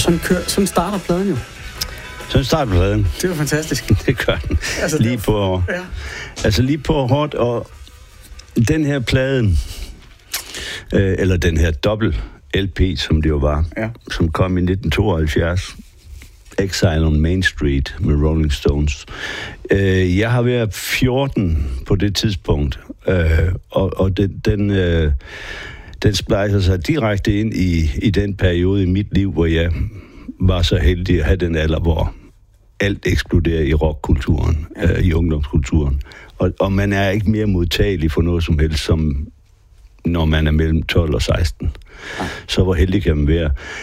Sådan starter pladen jo. Sådan starter pladen. Det var fantastisk. Det gør den. Altså, lige på hårdt, og den her plade, eller den her dobbelt LP, som det jo var, som kom i 1972, Exile on Main Street med Rolling Stones. Jeg har været 14 på det tidspunkt, og den splejser sig direkte ind i den periode i mit liv, hvor jeg var så heldig at have den alder, hvor alt eksploderer i rockkulturen, i ungdomskulturen. Og man er ikke mere modtagelig for noget som helst, som når man er mellem 12 og 16. Så hvor heldig kan man være.